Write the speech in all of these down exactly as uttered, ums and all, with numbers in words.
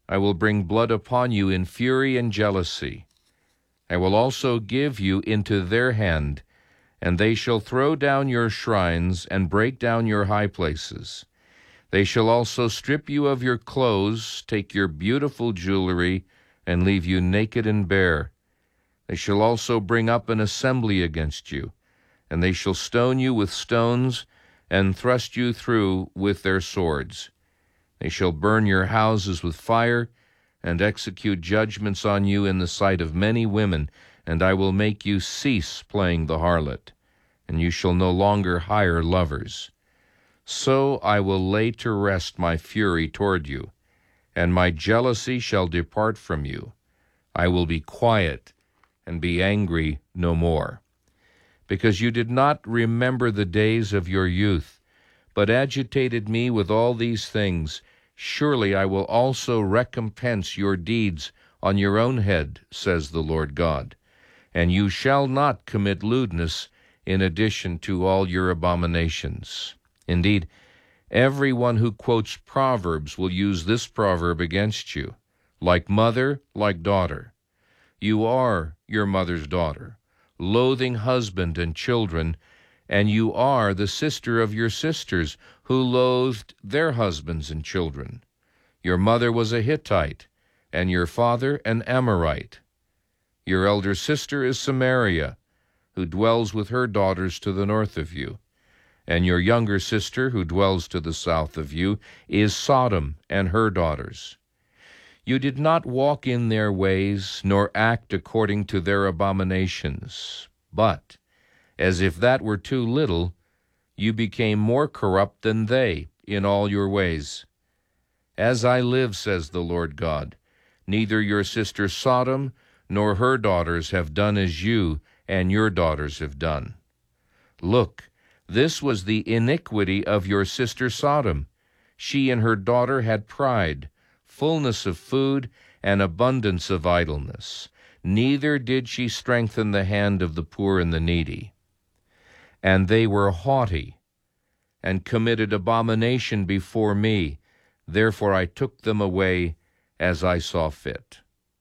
I will bring blood upon you in fury and jealousy. I will also give you into their hand, and they shall throw down your shrines and break down your high places. They shall also strip you of your clothes, take your beautiful jewelry, and leave you naked and bare. They shall also bring up an assembly against you, and they shall stone you with stones, and thrust you through with their swords. They shall burn your houses with fire, and execute judgments on you in the sight of many women, and I will make you cease playing the harlot, and you shall no longer hire lovers. So I will lay to rest my fury toward you, and my jealousy shall depart from you. I will be quiet and be angry no more. Because you did not remember the days of your youth, but agitated me with all these things, surely I will also recompense your deeds on your own head, says the Lord God. And you shall not commit lewdness in addition to all your abominations. Indeed, everyone who quotes Proverbs will use this proverb against you. Like mother, like daughter. You are your mother's daughter, loathing husband and children, and you are the sister of your sisters, who loathed their husbands and children. Your mother was a Hittite, and your father an Amorite. Your elder sister is Samaria, who dwells with her daughters to the north of you. And your younger sister, who dwells to the south of you, is Sodom and her daughters. You did not walk in their ways, nor act according to their abominations. But, as if that were too little, you became more corrupt than they in all your ways. As I live, says the Lord God, neither your sister Sodom nor her daughters have done as you and your daughters have done. Look, this was the iniquity of your sister Sodom. She and her daughter had pride, fullness of food, and abundance of idleness. Neither did she strengthen the hand of the poor and the needy. And they were haughty, and committed abomination before me. Therefore I took them away as I saw fit.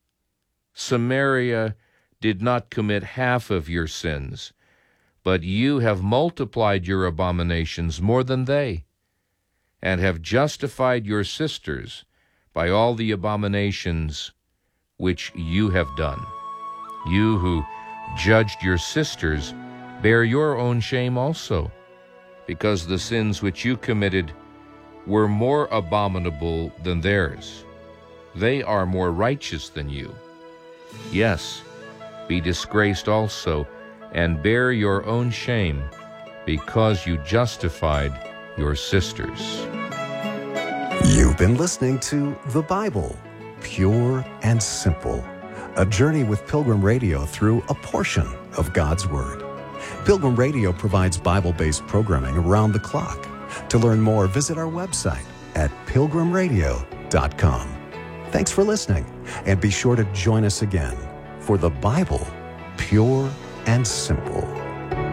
Samaria did not commit half of your sins, but you have multiplied your abominations more than they, and have justified your sisters by all the abominations which you have done. You who judged your sisters bear your own shame also, because the sins which you committed were more abominable than theirs. They are more righteous than you. Yes, be disgraced also, and bear your own shame, because you justified your sisters. You've been listening to The Bible, Pure and Simple, a journey with Pilgrim Radio through a portion of God's Word. Pilgrim Radio provides Bible-based programming around the clock. To learn more, visit our website at pilgrim radio dot com. Thanks for listening, and be sure to join us again for The Bible, Pure and Simple.